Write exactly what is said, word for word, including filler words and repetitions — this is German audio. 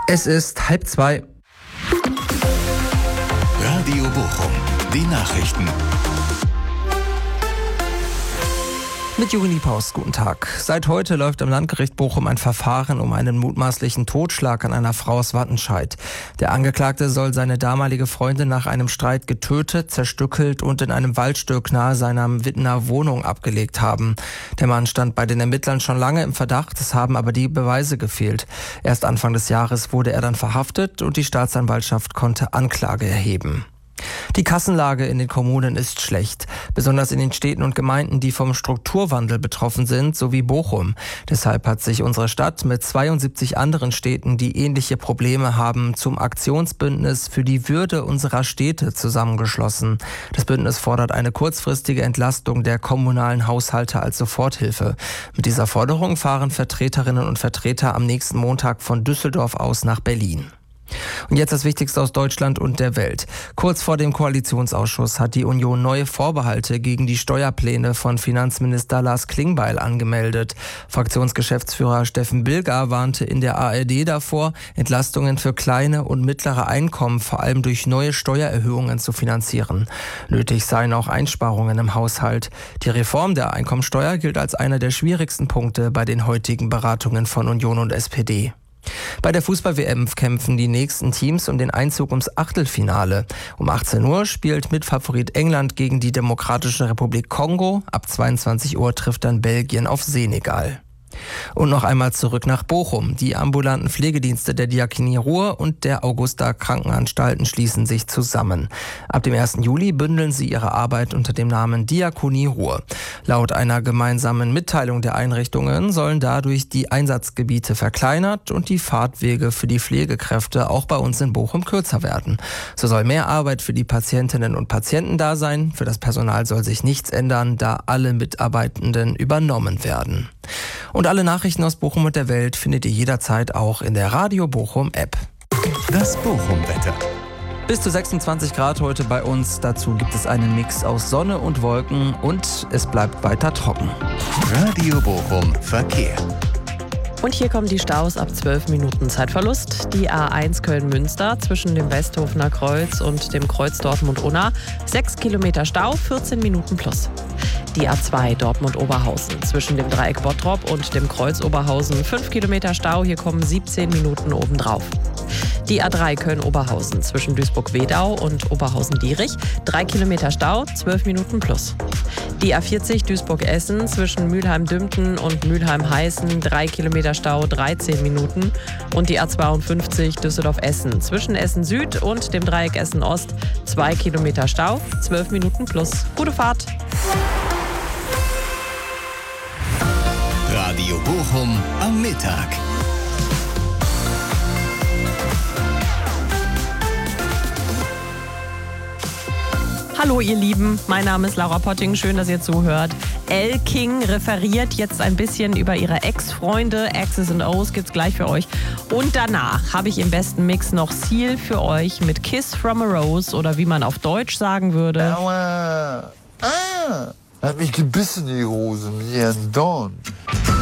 Es ist halb zwei. Radio Bochum, die Nachrichten. Mit Juri Niepaus, guten Tag. Seit heute läuft am Landgericht Bochum ein Verfahren um einen mutmaßlichen Totschlag an einer Frau aus Wattenscheid. Der Angeklagte soll seine damalige Freundin nach einem Streit getötet, zerstückelt und in einem Waldstück nahe seiner Wittener Wohnung abgelegt haben. Der Mann stand bei den Ermittlern schon lange im Verdacht, es haben aber die Beweise gefehlt. Erst Anfang des Jahres wurde er dann verhaftet und die Staatsanwaltschaft konnte Anklage erheben. Die Kassenlage in den Kommunen ist schlecht, besonders in den Städten und Gemeinden, die vom Strukturwandel betroffen sind, sowie Bochum. Deshalb hat sich unsere Stadt mit zweiundsiebzig anderen Städten, die ähnliche Probleme haben, zum Aktionsbündnis für die Würde unserer Städte zusammengeschlossen. Das Bündnis fordert eine kurzfristige Entlastung der kommunalen Haushalte als Soforthilfe. Mit dieser Forderung fahren Vertreterinnen und Vertreter am nächsten Montag von Düsseldorf aus nach Berlin. Und jetzt das Wichtigste aus Deutschland und der Welt. Kurz vor dem Koalitionsausschuss hat die Union neue Vorbehalte gegen die Steuerpläne von Finanzminister Lars Klingbeil angemeldet. Fraktionsgeschäftsführer Steffen Bilger warnte in der A R D davor, Entlastungen für kleine und mittlere Einkommen vor allem durch neue Steuererhöhungen zu finanzieren. Nötig seien auch Einsparungen im Haushalt. Die Reform der Einkommensteuer gilt als einer der schwierigsten Punkte bei den heutigen Beratungen von Union und S P D. Bei der Fußball-W M kämpfen die nächsten Teams um den Einzug ums Achtelfinale. Um achtzehn Uhr spielt Mitfavorit England gegen die Demokratische Republik Kongo. Ab zweiundzwanzig Uhr trifft dann Belgien auf Senegal. Und noch einmal zurück nach Bochum. Die ambulanten Pflegedienste der Diakonie Ruhr und der Augusta Krankenanstalten schließen sich zusammen. Ab dem ersten Juli bündeln sie ihre Arbeit unter dem Namen Diakonie Ruhr. Laut einer gemeinsamen Mitteilung der Einrichtungen sollen dadurch die Einsatzgebiete verkleinert und die Fahrtwege für die Pflegekräfte auch bei uns in Bochum kürzer werden. So soll mehr Arbeit für die Patientinnen und Patienten da sein. Für das Personal soll sich nichts ändern, da alle Mitarbeitenden übernommen werden. Und alle Nachrichten aus Bochum und der Welt findet ihr jederzeit auch in der Radio Bochum App. Das Bochum-Wetter. Bis zu sechsundzwanzig Grad heute bei uns. Dazu gibt es einen Mix aus Sonne und Wolken und es bleibt weiter trocken. Radio Bochum Verkehr. Und hier kommen die Staus ab zwölf Minuten Zeitverlust. Die A eins Köln-Münster zwischen dem Westhofener Kreuz und dem Kreuz Dortmund-Unna. sechs Kilometer Stau, vierzehn Minuten plus. Die A zwei Dortmund-Oberhausen zwischen dem Dreieck Bottrop und dem Kreuz Oberhausen. fünf Kilometer Stau, hier kommen siebzehn Minuten obendrauf. Die A drei Köln-Oberhausen zwischen Duisburg-Wedau und Oberhausen-Dierich. drei Kilometer Stau, zwölf Minuten plus. Die A vierzig Duisburg-Essen zwischen Mülheim-Dümpten und Mülheim-Heißen. drei Kilometer Stau, dreizehn Minuten. Und die A zweiundfünfzig Düsseldorf-Essen zwischen Essen-Süd und dem Dreieck Essen-Ost. zwei Kilometer Stau, zwölf Minuten plus. Gute Fahrt! Radio Bochum am Mittag. Hallo ihr Lieben, mein Name ist Laura Potting, schön, dass ihr zuhört. Elle King referiert jetzt ein bisschen über ihre Ex-Freunde, X's and O's gibt's gleich für euch. Und danach habe ich im besten Mix noch Seal für euch mit Kiss from a Rose oder wie man auf Deutsch sagen würde. Aua, ah, hat mich gebissen die Hose mit ihren Dorn.